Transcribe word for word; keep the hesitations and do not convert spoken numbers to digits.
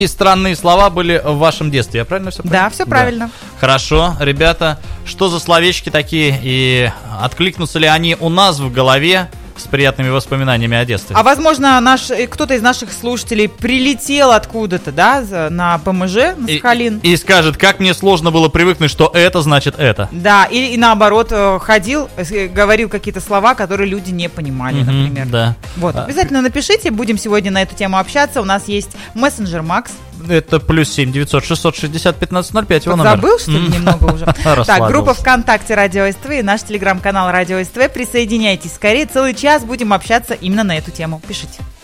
И странные слова были в вашем детстве, я правильно все понял? Да, все правильно. Да. Хорошо, ребята, что за словечки такие, и откликнутся ли они у нас в голове с приятными воспоминаниями о детстве? А возможно, наш, кто-то из наших слушателей прилетел откуда-то, да, на ПМЖ, на Сахалин. И, и скажет, как мне сложно было привыкнуть, что это значит это. Да, и, и наоборот, ходил, говорил какие-то слова, которые люди не понимали, Mm-hmm, например. Да. Вот, обязательно напишите, будем сегодня на эту тему общаться. У нас есть мессенджер Макс. Это плюс семь девятьсот шестьсот шестьдесят пятнадцать ноль пять, его номер. Забыл, что ли, немного уже? Так, группа ВКонтакте Радио СТВ и наш телеграм-канал Радио СТВ. Присоединяйтесь скорее, целый час будем общаться именно на эту тему. Пишите.